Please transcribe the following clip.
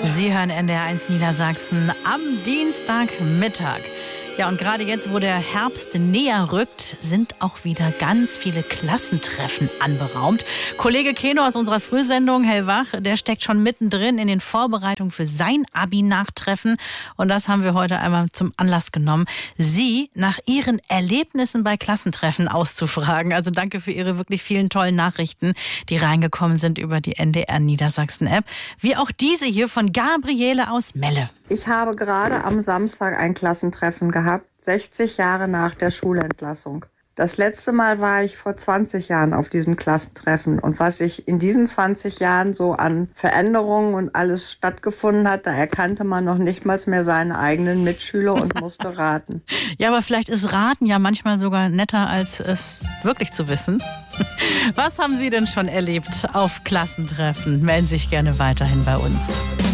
Sie hören NDR1 Niedersachsen am Dienstagmittag. Ja, und gerade jetzt, wo der Herbst näher rückt, sind auch wieder ganz viele Klassentreffen anberaumt. Kollege Keno aus unserer Frühsendung, Hellwach, der steckt schon mittendrin in den Vorbereitungen für sein Abi-Nachtreffen. Und das haben wir heute einmal zum Anlass genommen, Sie nach Ihren Erlebnissen bei Klassentreffen auszufragen. Also danke für Ihre wirklich vielen tollen Nachrichten, die reingekommen sind über die NDR Niedersachsen-App. Wie auch diese hier von Gabriele aus Melle. Ich habe gerade am Samstag ein Klassentreffen gehabt, 60 Jahre nach der Schulentlassung. Das letzte Mal war ich vor 20 Jahren auf diesem Klassentreffen. Und was sich in diesen 20 Jahren so an Veränderungen und alles stattgefunden hat, da erkannte man noch nicht mal mehr seine eigenen Mitschüler und musste raten. Ja, aber vielleicht ist Raten ja manchmal sogar netter, als es wirklich zu wissen. Was haben Sie denn schon erlebt auf Klassentreffen? Melden Sie sich gerne weiterhin bei uns.